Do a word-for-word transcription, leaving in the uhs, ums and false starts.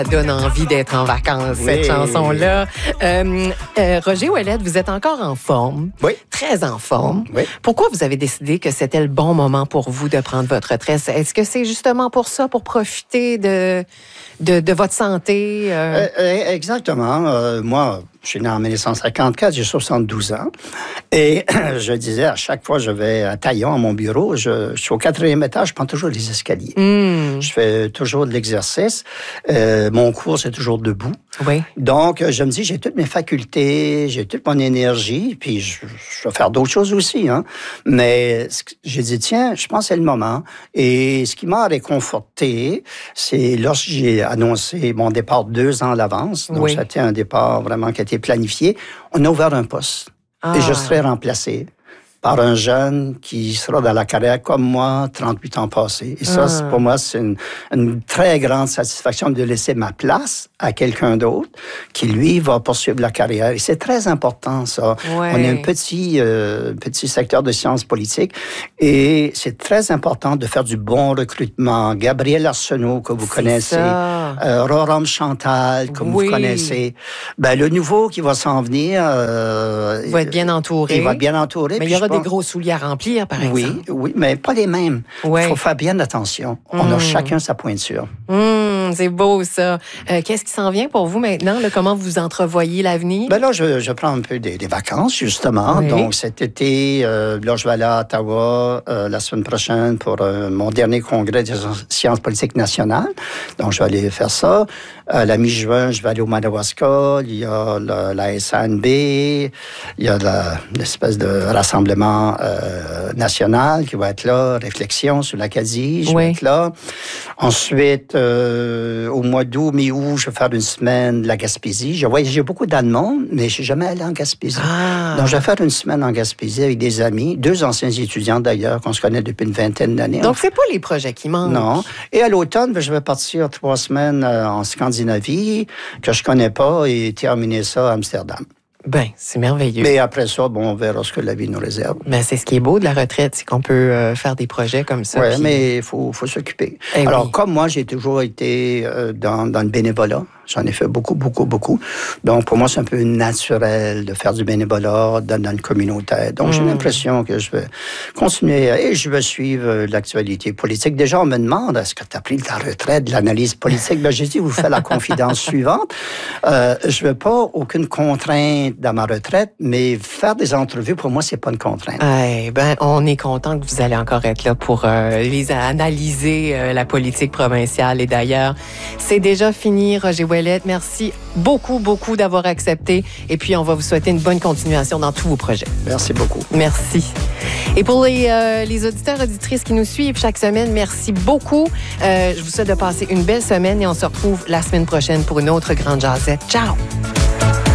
Ça donne envie d'être en vacances, oui. Cette chanson-là. Euh, euh, Roger Ouellette, vous êtes encore en forme. Oui. Très en forme. Oui. Pourquoi vous avez décidé que c'était le bon moment pour vous de prendre votre retraite? Est-ce que c'est justement pour ça, pour profiter de, de, de votre santé? Euh... Euh, exactement. Euh, moi, je suis né en dix-neuf cent cinquante-quatre, j'ai soixante-douze ans. Et je disais, à chaque fois que je vais à Taillon, à mon bureau, je, je suis au quatrième étage, je prends toujours les escaliers. Mm. Je fais toujours de l'exercice. Euh, mon cours, c'est toujours debout. Oui. Donc, je me dis, j'ai toutes mes facultés, j'ai toute mon énergie, puis je, je vais faire d'autres choses aussi. Hein. Mais j'ai dit, tiens, je pense que c'est le moment. Et ce qui m'a réconforté, c'est lorsque j'ai annoncé mon départ deux ans à l'avance. Donc, oui. C'était un départ vraiment qui a été planifié. On a ouvert un poste. Ah. Et je serai remplacé par un jeune qui sera dans la carrière comme moi, trente-huit ans passés. Et ça, ah. pour moi, c'est une, une très grande satisfaction de laisser ma place à quelqu'un d'autre qui, lui, va poursuivre la carrière. Et c'est très important, ça. Ouais. On est un petit, euh, petit secteur de sciences politiques et c'est très important de faire du bon recrutement. Gabriel Arsenault, que vous c'est connaissez, euh, Roram Chantal, que oui. vous connaissez. Ben, le nouveau qui va s'en venir... Euh, il va être bien entouré. Il va être bien entouré. Mais il y aura des gros souliers à remplir, par oui, exemple. Oui, mais pas les mêmes. Il ouais. faut faire bien attention. On mmh. a chacun sa pointure. Mmh, c'est beau, ça. Euh, qu'est-ce qui s'en vient pour vous maintenant? Là, comment vous entrevoyez l'avenir? Ben là, je, je prends un peu des, des vacances, justement. Oui. Donc, cet été, euh, là, je vais aller à Ottawa euh, la semaine prochaine pour euh, mon dernier congrès des sciences politiques nationales. Donc, je vais aller faire ça. À la mi-juin, je vais aller au Madawaska. Il y a la, la S A N B. Il y a la, l'espèce de rassemblement euh, national qui va être là. Réflexion sur l'Acadie, je oui. vais être là. Ensuite, euh, au mois d'août, mi-août, je vais faire une semaine de la Gaspésie. J'ai voyagé beaucoup dans le monde, mais je ne suis jamais allé en Gaspésie. Ah. Donc, je vais faire une semaine en Gaspésie avec des amis, deux anciens étudiants d'ailleurs, qu'on se connaît depuis une vingtaine d'années. Donc, c'est pas les projets qui manquent. Non. Et à l'automne, je vais partir trois semaines en Scandinavie, que je connais pas, et terminer ça à Amsterdam. Ben, c'est merveilleux. Mais après ça, bon, on verra ce que la vie nous réserve. Ben, c'est ce qui est beau de la retraite, c'est qu'on peut euh, faire des projets comme ça. Oui, puis... mais il faut, faut s'occuper. Eh Alors, oui. comme moi, j'ai toujours été euh, dans, dans le bénévolat. J'en ai fait beaucoup, beaucoup, beaucoup. Donc, pour moi, c'est un peu naturel de faire du bénévolat dans, dans le communautaire. Donc, mmh. j'ai l'impression que je vais continuer et je vais suivre l'actualité politique. Déjà, on me demande, est-ce que tu as pris ta retraite de l'analyse politique? Ben, j'ai dit, vous faites la confidence suivante. Euh, je veux pas aucune contrainte dans ma retraite, mais faire des entrevues, pour moi, c'est pas une contrainte. Eh ben, on est content que vous allez encore être là pour euh, les analyser euh, la politique provinciale. Et d'ailleurs, c'est déjà fini, Roger Ouellette. Merci beaucoup, beaucoup d'avoir accepté. Et puis, on va vous souhaiter une bonne continuation dans tous vos projets. Merci beaucoup. Merci. Et pour les, euh, les auditeurs et auditrices qui nous suivent chaque semaine, merci beaucoup. Euh, je vous souhaite de passer une belle semaine et on se retrouve la semaine prochaine pour une autre grande jasette. Ciao!